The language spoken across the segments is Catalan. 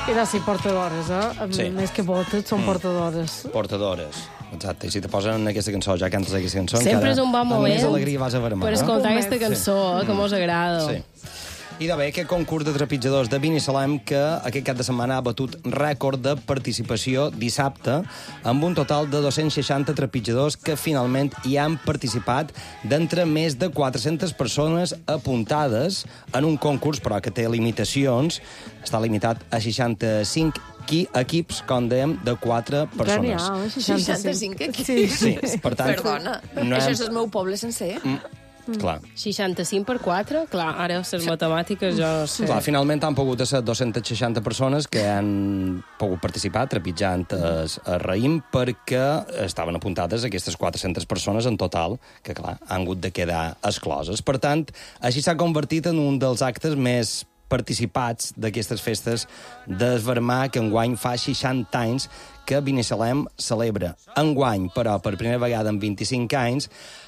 I de ser portadores, Sí. Més que botes, són portadores. Portadores. Exacte, i si te posen aquesta cançó, ja cantes aquesta cançó, Sempre és un bon moment amb més alegria vas a veure per escoltar aquesta cançó, que mos agrada. Sí. I de bé, aquest concurs de trepitjadors de Binissalem que aquest cap de setmana ha batut rècord de participació dissabte amb un total de 260 trepitjadors que finalment hi han participat d'entre més de 400 persones apuntades en un concurs, però que té limitacions. Està limitat a 65 equips, com dèiem, de 4 persones. Genial, 65 equips. Sí, per tant... Perdona, no això hem- és el meu poble sencer. Clar. 65 per 4? Clar, ara les matemàtiques jo no sé. Clar, finalment han pogut ser 260 persones que han pogut participar trepitjant el raïm perquè estaven apuntades aquestes 400 persones en total que, clar, han hagut de quedar excloses. Per tant, així s'ha convertit en un dels actes més participats d'aquestes festes d'Esvermar, que enguany fa 60 anys que Binissalem celebra. Enguany, però, per primera vegada en 25 anys,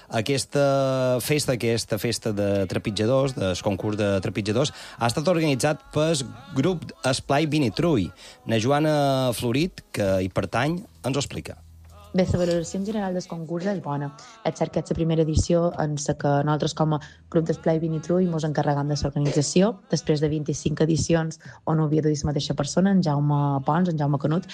aquesta festa de trepitjadors, del concurs de trepitjadors, ha estat organitzat pel grup Esplai Vinitruy. Na Joana Florit, que hi pertany, ens ho explica. Bé, la valoració en general del concurs és bona. És cert que és la primera edició en la que nosaltres, com a grup d'Esplai Vinitruy, ens encarregam de l'organització, després de 25 edicions on ho havia de dir la mateixa persona, en Jaume Pons, en Jaume Canut,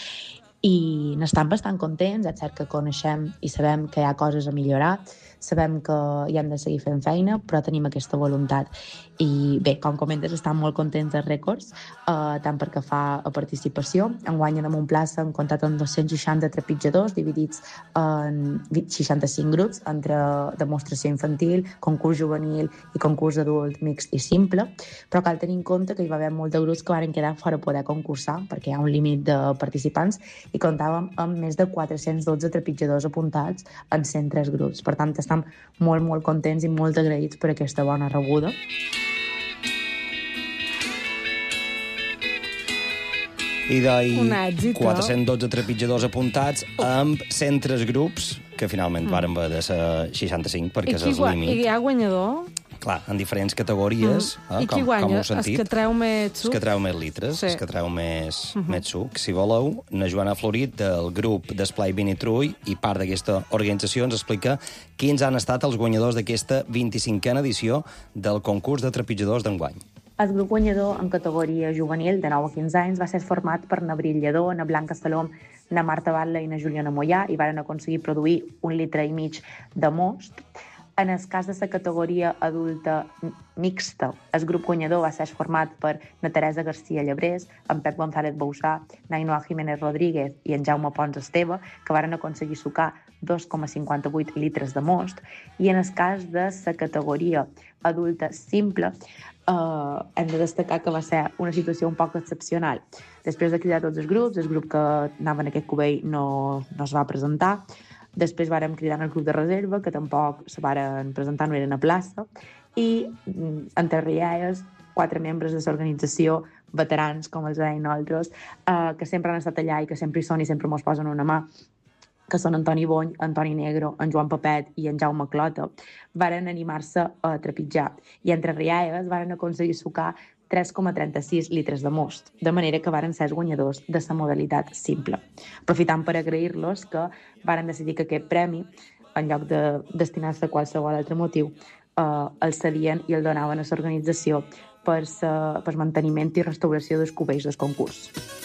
i n'estan bastant contents. És cert que coneixem i sabem que hi ha coses a millorar, sabem que hi hem de seguir fent feina, però tenim aquesta voluntat. I bé, com comentes, estan molt contents dels rècords, tant perquè fa a participació. Enguany a damunt plaça hem comptat amb 260 trepitjadors dividits en 65 grups entre demostració infantil, concurs juvenil i concurs adult mixt i simple, però cal tenir en compte que hi va haver molts de grups que van quedar fora poder concursar perquè hi ha un límit de participants i comptàvem amb més de 412 trepitjadors apuntats en 103 grups. Per tant, estem molt, molt contents i molt agraïts per aquesta bona rebuda. I Un èxit, 412 trepitjadors apuntats amb 103 grups, que finalment varen haver de ser 65, perquè és el I límit. hi ha guanyador? Clar, en diferents categories, I qui com guanya? heu sentit. El que treu més Els suc? que treu més litres, Sí. els que treu més suc. Si voleu, na Joana Florit, del grup d'Esplai Vinitruy i part d'aquesta organització, ens explica quins han estat els guanyadors d'aquesta 25a edició del concurs de trepitjadors d'enguany. El grup guanyador en categoria juvenil de 9 a 15 anys va ser format per na Bril Lledó, na Blanca Salom, na Marta Batlle i na Juliana Mollà i varen aconseguir produir 1,5 litres de most. En el cas de la categoria adulta mixta, el grup guanyador va ser format per na Teresa García Llebrés, en Pep González Bousà, na Ainhoa Jiménez Rodríguez i en Jaume Pons Esteve, que varen aconseguir sucar 2,58 litres de most. I en el cas de la categoria adulta simple, hem de destacar que va ser una situació un poc excepcional. Després de cridar tots els grups, el grup que anava en aquest cubell no es va presentar. Després vàrem cridar el grup de reserva, que tampoc se varen presentar, no eren a plaça. I entre rialles, 4 membres de l'organització, veterans, com els deien nosaltres, que sempre han estat allà i que sempre hi són i sempre mos posen una mà, que són Antoni Bony, Antoni Negro, en Joan Papet i en Jaume Clota, varen animar-se a trepitjar. I entre rialles varen aconseguir sucar 3,36 litres de most, de manera que varen ser els guanyadors de la modalitat simple. Aprofitant per agrair-los que varen decidir que aquest premi, en lloc de destinar-se a qualsevol altre motiu, el cedien i el donaven a l'organització per manteniment i restauració dels cubells del concurs.